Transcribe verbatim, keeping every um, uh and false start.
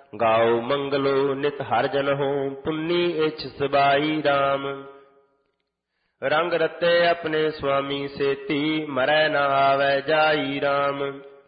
ਗਾਓ ਮੰਗਲੋ ਨਿਤ ਹਰ ਜਨ ਹੋ ਪੁੰਨੀ ਇਛ ਸਬਾਈ ਰਾਮ। ਰੰਗ ਰਤੇ ਆਪਣੇ ਸੁਆਮੀ ਸੇਤੀ ਮਰੈ ਨ ਆਵੈ ਜਾਈ ਰਾਮ।